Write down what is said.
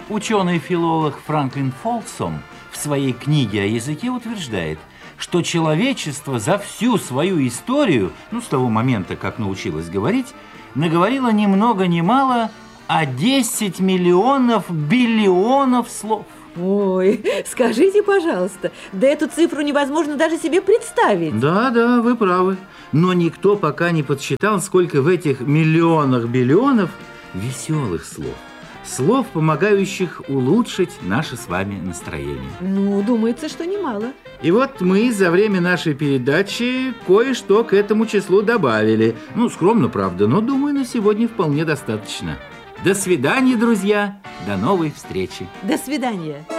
Ученый-филолог Франклин Фолсом в своей книге о языке утверждает, что человечество за всю свою историю, с того момента, как научилось говорить, наговорило ни много ни мало, а 10 миллионов биллионов слов. Ой, скажите, пожалуйста, да эту цифру невозможно даже себе представить. Да, вы правы. Но никто пока не подсчитал, сколько в этих миллионах биллионов веселых слов. Слов, помогающих улучшить наше с вами настроение. Думается, что немало. И вот мы за время нашей передачи кое-что к этому числу добавили. Скромно, правда, но, думаю, на сегодня вполне достаточно. До свидания, друзья. До новой встречи. До свидания.